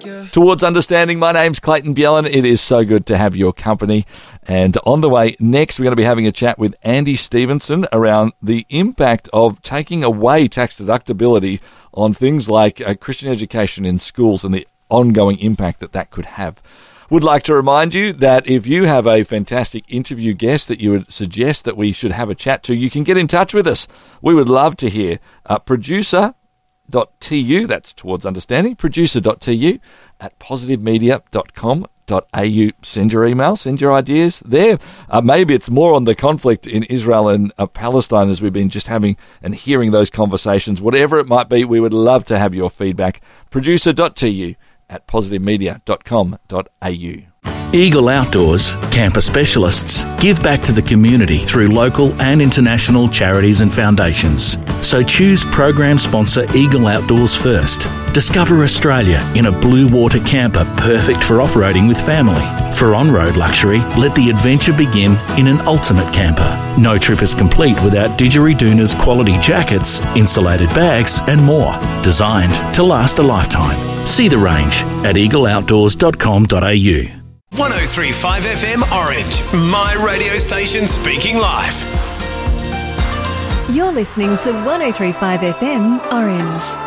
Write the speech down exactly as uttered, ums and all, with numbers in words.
Towards Understanding, my name's Clayton Bjellan. It is so good to have your company. And on the way next, we're going to be having a chat with Andy Stevenson around the impact of taking away tax deductibility on things like uh, Christian education in schools and the ongoing impact that that could have. Would like to remind you that if you have a fantastic interview guest that you would suggest that we should have a chat to, you can get in touch with us. We would love to hear. Uh, producer dot t u, that's Towards Understanding, producer dot t u at positive media dot com dot a u. Send your email, send your ideas there. Uh, maybe it's more on the conflict in Israel and uh, Palestine as we've been just having and hearing those conversations. Whatever it might be, we would love to have your feedback. producer dot t u at positive media dot com dot a u. Eagle Outdoors, camper specialists, give back to the community through local and international charities and foundations. So choose program sponsor Eagle Outdoors first. Discover Australia in a blue water camper perfect for off-roading with family. For on-road luxury, let the adventure begin in an ultimate camper. No trip is complete without Didgeridoon's quality jackets, insulated bags and more. Designed to last a lifetime. See the range at eagle outdoors dot com dot a u. one oh three point five F M Orange, my radio station speaking live. You're listening to one oh three point five F M Orange.